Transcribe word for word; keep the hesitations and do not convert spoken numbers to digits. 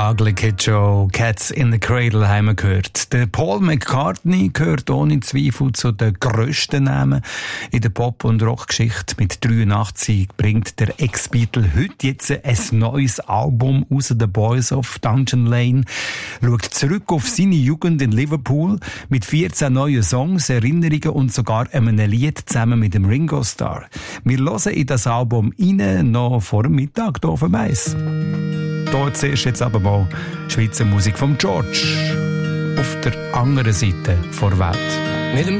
Ugly Kid Joe, Cats in the Cradle haben wir gehört. Der Paul McCartney gehört ohne Zweifel zu den grössten Namen in der Pop- und Rockgeschichte. Mit dreiundachtzig bringt der Ex-Beatle heute jetzt ein neues Album raus, The Boys of Dungeon Lane. Schaut zurück auf seine Jugend in Liverpool mit vierzehn neuen Songs, Erinnerungen und sogar einem Lied zusammen mit dem Ringo Starr. Wir hören in das Album rein, noch vor dem Mittag hier auf dem Eis. Hier zuerst jetzt aber mal Schweizer Musik von George. Auf der anderen Seite der Welt. Mit dem